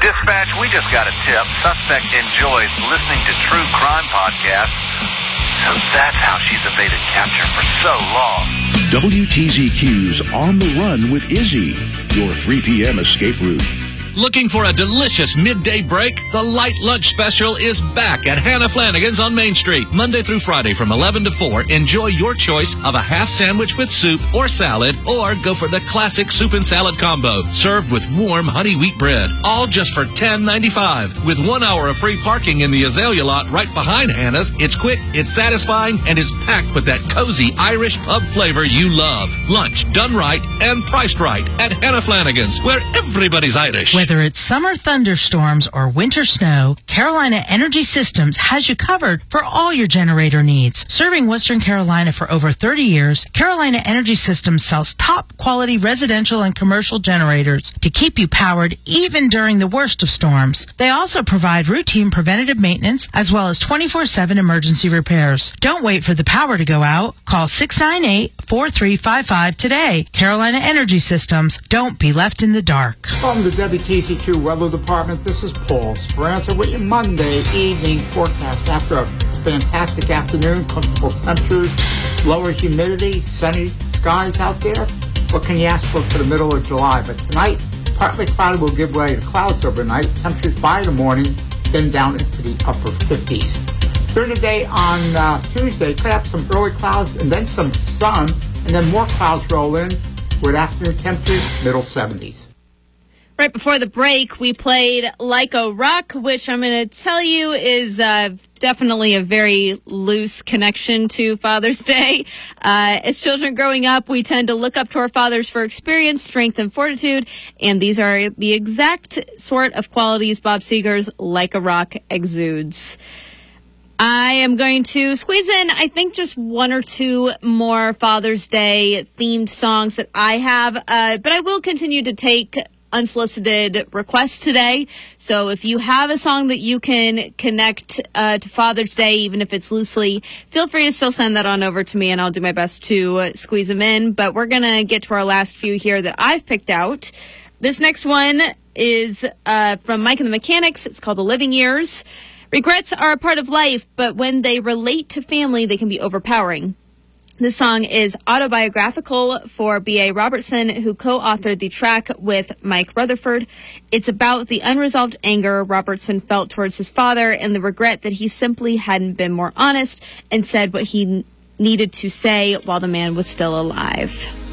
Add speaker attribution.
Speaker 1: Dispatch, we just got a tip. Suspect enjoys listening to true crime podcasts, so that's how she's evaded capture for so long.
Speaker 2: WTZQ's On the Run with Izzy, your 3 p.m. escape route.
Speaker 3: Looking for a delicious midday break? The Light Lunch Special is back at Hannah Flanagan's on Main Street. Monday through Friday from 11 to 4. Enjoy your choice of a half sandwich with soup or salad, or go for the classic soup and salad combo, served with warm honey wheat bread. All just for $10.95. With 1 hour of free parking in the Azalea lot right behind Hannah's, it's quick, it's satisfying, and it's packed with that cozy Irish pub flavor you love. Lunch done right and priced right at Hannah Flanagan's, where everybody's Irish.
Speaker 4: Whether it's summer thunderstorms or winter snow, Carolina Energy Systems has you covered for all your generator needs. Serving Western Carolina for over 30 years, Carolina Energy Systems sells top-quality residential and commercial generators to keep you powered even during the worst of storms. They also provide routine preventative maintenance as well as 24/7 emergency repairs. Don't wait for the power to go out. Call 698-4355 today. Carolina Energy Systems. Don't be left in the dark.
Speaker 5: From the WTZQ Weather Department, this is Paul Speranza with your Monday evening forecast. After a fantastic afternoon, comfortable temperatures, lower humidity, sunny skies out there, what can you ask for the middle of July? But tonight, partly cloudy will give way to clouds overnight. Temperatures by the morning, then down into the upper 50s. During the day on Tuesday, could have some early clouds and then some sun, and then more clouds roll in with afternoon temperatures, middle 70s.
Speaker 6: Right before the break, we played Like a Rock, which I'm going to tell you is definitely a very loose connection to Father's Day. As children growing up, we tend to look up to our fathers for experience, strength, and fortitude, and these are the exact sort of qualities Bob Seger's Like a Rock exudes. I am going to squeeze in, I think, just one or two more Father's Day themed songs that I have, but I will continue to take unsolicited requests today. So if you have a song that you can connect to Father's Day, even if it's loosely, feel free to still send that on over to me, and I'll do my best to squeeze them in. But we're going to get to our last few here that I've picked out. This next one is from Mike and the Mechanics. It's called The Living Years. Regrets are a part of life, but when they relate to family, they can be overpowering. This song is autobiographical for B.A. Robertson, who co-authored the track with Mike Rutherford. It's about the unresolved anger Robertson felt towards his father and the regret that he simply hadn't been more honest and said what he needed to say while the man was still alive.